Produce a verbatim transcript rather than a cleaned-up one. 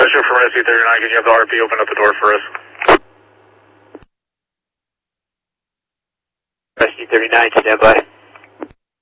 Pressure from S C thirty-nine, can you have the R P open up the door for us? S C thirty-nine, stand by.